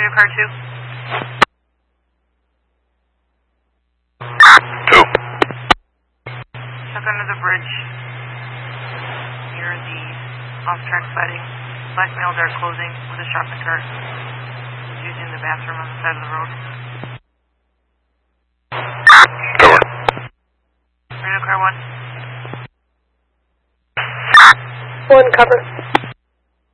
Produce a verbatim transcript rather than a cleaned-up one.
Radio car two. Two. Stuck under the bridge near the off-track siding. Black male dark clothing with a shopping cart. He's using the bathroom on the side of the road. Door. Radio car one. One cover.